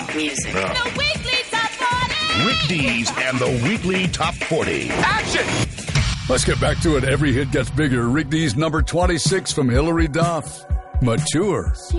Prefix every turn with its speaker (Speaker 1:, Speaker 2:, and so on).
Speaker 1: music.
Speaker 2: The weekly top 40.
Speaker 3: Rick Dees and the Weekly Top 40.
Speaker 4: Action!
Speaker 5: Let's get back to it. Every hit gets bigger. Rick Dees number 26 from Hillary Duff. Mature.